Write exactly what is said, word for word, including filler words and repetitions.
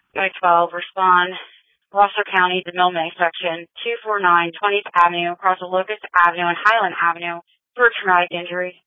five twelve, respond. Gloucester County, the Milne section, two forty-nine twentieth Avenue, across Locust Avenue and Highland Avenue, for a traumatic injury.